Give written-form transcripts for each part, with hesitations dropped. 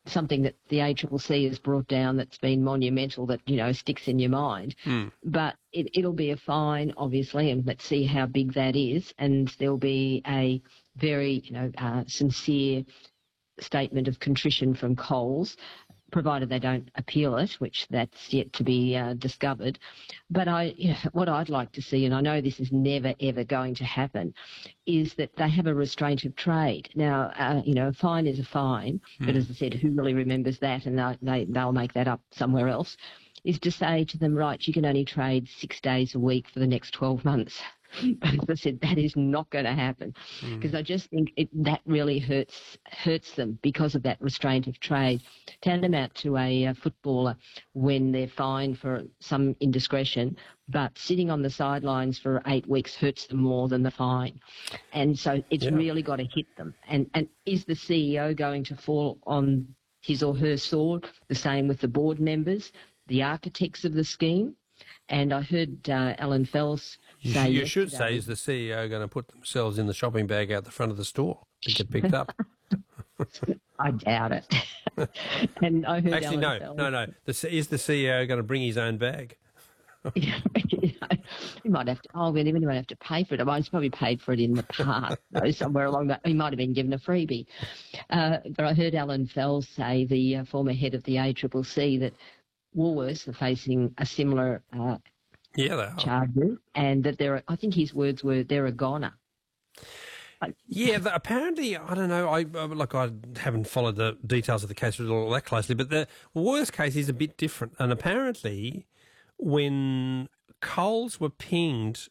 something that the ACCC has brought down that's been monumental that, sticks in your mind. But it'll be a fine, obviously, and let's see how big that is. And there'll be a very, sincere statement of contrition from Coles, provided they don't appeal it, which that's yet to be discovered. But what I'd like to see, and I know this is never, ever going to happen, is that they have a restraint of trade. Now, a fine is a fine, but as I said, who really remembers that? And they'll make that up somewhere else, is to say to them, right, you can only trade 6 days a week for the next 12 months. But as I said, that is not going to happen, because I just think that really hurts them because of that restraint of trade. Tantamount to a footballer when they're fined for some indiscretion, but sitting on the sidelines for 8 weeks hurts them more than the fine. And so it's really got to hit them. And is the CEO going to fall on his or her sword? The same with the board members, the architects of the scheme. And I heard Alan Fells say you should say, is the CEO going to put themselves in the shopping bag out the front of the store to get picked up? I doubt it. And I heard Actually, Alan Fells, no. Is the CEO going to bring his own bag? He might have to. Oh, well, he might have to pay for it. He's probably paid for it in the past, somewhere along that. He might have been given a freebie. But I heard Alan Fells say, the former head of the ACCC, that Woolworths are facing a similar they are. charges, and that I think his words were, they're a goner. Apparently, I don't know, I haven't followed the details of the case all that closely, but the Woolworths case is a bit different. And apparently, when Coles were pinged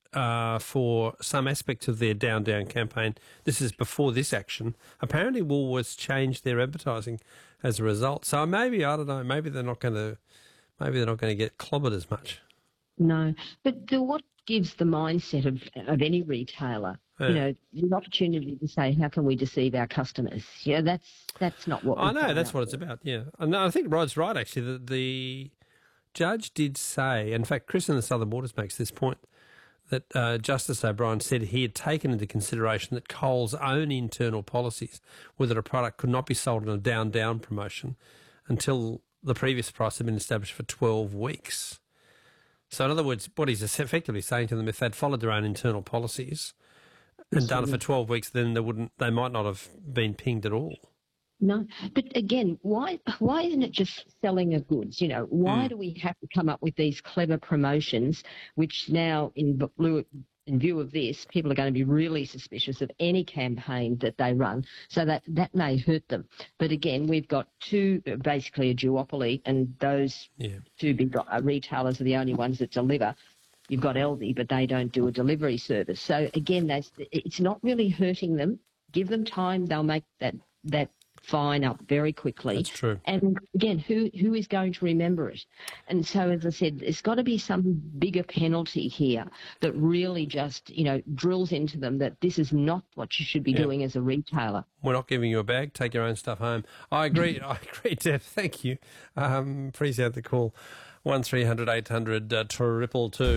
for some aspect of their Down campaign, this is before this action, apparently Woolworths changed their advertising as a result. So maybe, I don't know, maybe they're not going to get clobbered as much. No, but what gives the mindset of any retailer, the opportunity to say, how can we deceive our customers? That's not what. I know, that's what it's about. Yeah, and I think Rod's right actually. The judge did say, in fact, Chris in the Southern Waters makes this point, that Justice O'Brien said he had taken into consideration that Coles' own internal policies were that a product could not be sold in a down promotion until the previous price had been established for 12 weeks. So in other words, what he's effectively saying to them, if they'd followed their own internal policies and done it for 12 weeks, then they might not have been pinged at all. No, but again, why isn't it just selling of goods? Why do we have to come up with these clever promotions, which now in view of this, people are going to be really suspicious of any campaign that they run, so that may hurt them. But again, we've got basically a duopoly, and those two big retailers are the only ones that deliver. You've got Aldi, but they don't do a delivery service. So again, it's not really hurting them. Give them time; they'll make that fine up very quickly. That's true. And again, who is going to remember it? And so, as I said, there's got to be some bigger penalty here that really just, drills into them that this is not what you should be doing as a retailer. We're not giving you a bag. Take your own stuff home. I agree. Deb. Thank you. Appreciate the call. 1300 800 222.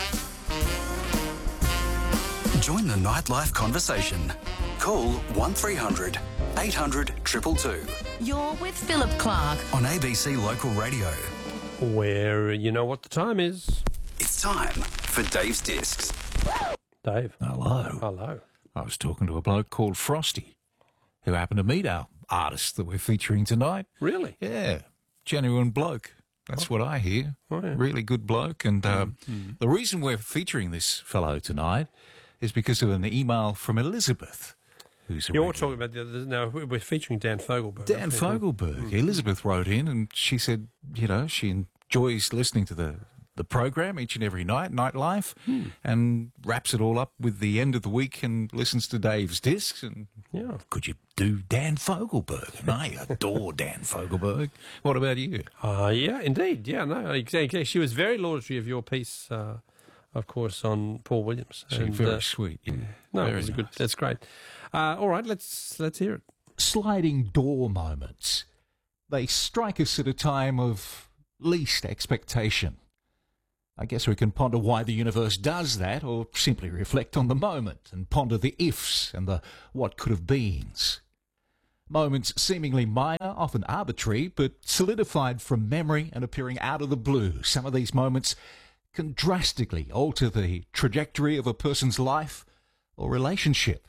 Join the nightlife conversation. Call 1300 800 222. You're with Philip Clark on ABC Local Radio. Where you know what the time is. It's time for Dave's Discs. Dave. Hello. I was talking to a bloke called Frosty, who happened to meet our artist that we're featuring tonight. Really? Yeah. Genuine bloke. That's what I hear. Oh, yeah. Really good bloke. And the reason we're featuring this fellow tonight is because of an email from Elizabeth, who's You're talking about no, we're featuring Dan Fogelberg. Dan Fogelberg. Elizabeth wrote in and she said, she enjoys listening to the program each and every night, Nightlife, and wraps it all up with the end of the week and listens to Dave's Discs. And could you do Dan Fogelberg? And I adore Dan Fogelberg. What about you? Yeah, indeed. Yeah, no, exactly. She was very laudatory of your piece, of course, on Paul Williams. She's very sweet. Yeah. No, very it was nice. good. That's great. All right, let's hear it. Sliding door moments. They strike us at a time of least expectation. I guess we can ponder why the universe does that, or simply reflect on the moment and ponder the ifs and the what could have beens. Moments seemingly minor, often arbitrary, but solidified from memory and appearing out of the blue. Some of these moments can drastically alter the trajectory of a person's life or relationship.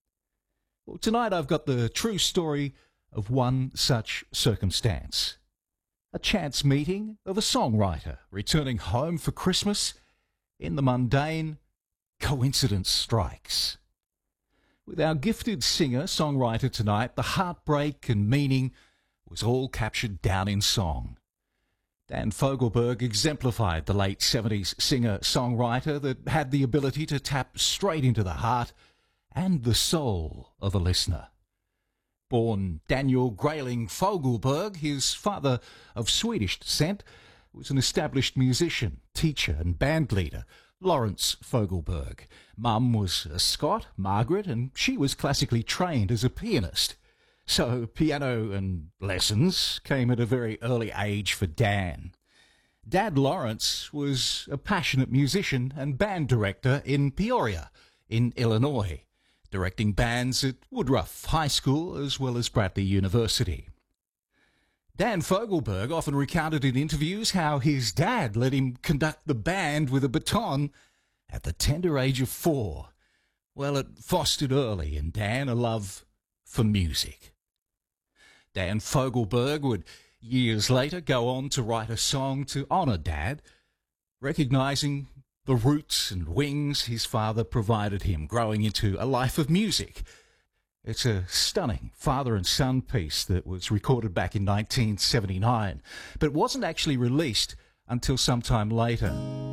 Well, tonight I've got the true story of one such circumstance. A chance meeting of a songwriter returning home for Christmas. In the mundane, coincidence strikes. With our gifted singer-songwriter tonight, the heartbreak and meaning was all captured down in song. Dan Fogelberg exemplified the late 70s singer-songwriter that had the ability to tap straight into the heart and the soul of a listener. Born Daniel Grayling Fogelberg, his father of Swedish descent was an established musician, teacher and band leader, Lawrence Fogelberg. Mum was a Scot, Margaret, and she was classically trained as a pianist. So piano and lessons came at a very early age for Dan. Dad Lawrence was a passionate musician and band director in Peoria, in Illinois, directing bands at Woodruff High School as well as Bradley University. Dan Fogelberg often recounted in interviews how his dad let him conduct the band with a baton at the tender age of 4. Well, it fostered early in Dan a love for music. Dan Fogelberg would years later go on to write a song to honour Dad, recognising the roots and wings his father provided him growing into a life of music. It's a stunning father and son piece that was recorded back in 1979, but wasn't actually released until some time later.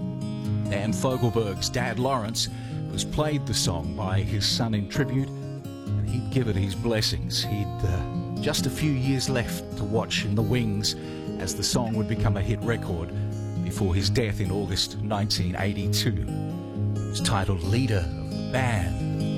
Dan Fogelberg's dad, Lawrence, was played the song by his son in tribute, and he'd give it his blessings. He'd just a few years left to watch in the wings as the song would become a hit record before his death in August 1982. It was titled Leader of the Band.